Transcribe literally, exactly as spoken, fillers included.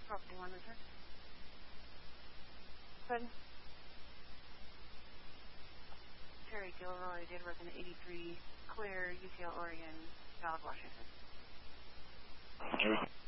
Property one return. Good. Terry Gilroy did work in the eighty-three, clear, U T L, Oregon, Valid, Washington.